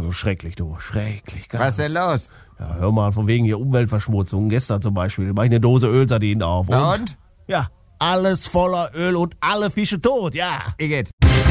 Also schrecklich, du. Schrecklich. Was ist denn los? Ja, hör mal, von wegen hier Umweltverschmutzung. Gestern zum Beispiel mach ich eine Dose Ölsardinen auf. Na und? Ja, alles voller Öl und alle Fische tot, ja. Igitt.